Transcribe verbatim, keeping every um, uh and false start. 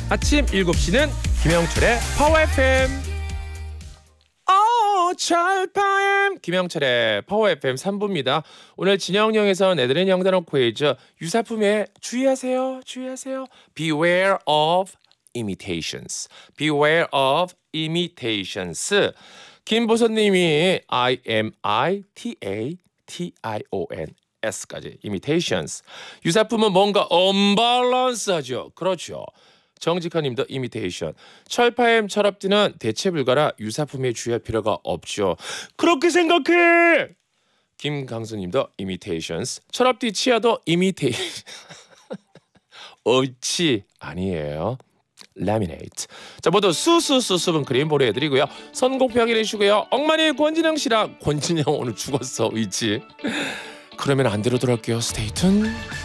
아침 일곱 시는 김영철의 파워 에프엠. 어, 철파엠 김영철의 파워 에프엠 삼 부입니다. 오늘 진영영에서 내드린 영단어 퀴즈. 유사품에 주의하세요. 주의하세요. Beware of imitations. Beware of imitations. 김보선님이 I M I T A T I O N S까지 imitations. 유사품은 뭔가 언밸런스하죠. 그렇죠. 정직한님도 imitation. 철파엠 철업디는 대체 불가라 유사품에 주의할 필요가 없죠. 그렇게 생각해. 김강수님도 imitations. 철업디 치아도 imitation. 옳지 아니에요. laminate. 자, 모두 수수수 수분크림 보내드리고요. 선곡표 확인해 주시고요. 엉만이 권진영 씨랑 권진영 오늘 죽었어. 있지. 그러면 안 대로 돌아올게요. 스테이 tuned.